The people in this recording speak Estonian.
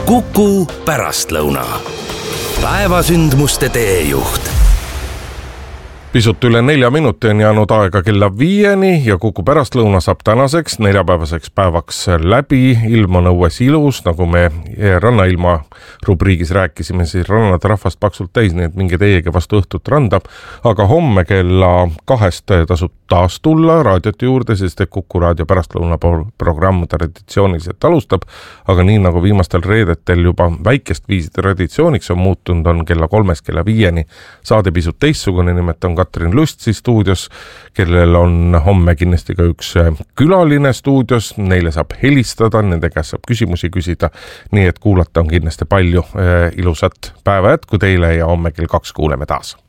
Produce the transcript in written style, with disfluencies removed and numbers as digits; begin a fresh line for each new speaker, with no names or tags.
Kuku pärastlõuna. Päevasündmuste teejuht.
Pisut üle 4 minuti on jäänud aega kella 5 ja Kuku pärastlõuna saab tänaseks neljapäevaseks päevaks läbi. Ilm on õues ilus, nagu me rannailma rubriigis rääkisime, siis rannad rahvast paksult täis, nii et minge teiega vastu õhtut randa. Aga homme kella 2 tasub taas tulla raadiote juurde, sest Kuku raadio pärastlõuna programm traditsiooniliselt alustab. Aga nii nagu viimastel reedetel juba väikest viisi traditsiooniks on muutunud, on kella 3 kella 5 saade pisut teistsugune, nimelt on Katrin Lustsi stuudios, kellel on homme kindlasti ka üks külaline stuudios, neile saab helistada, nende käest saab küsimusi küsida, nii et kuulata on kindlasti palju. Ilusat päeva jätku teile ja homme kell 2 kuuleme taas.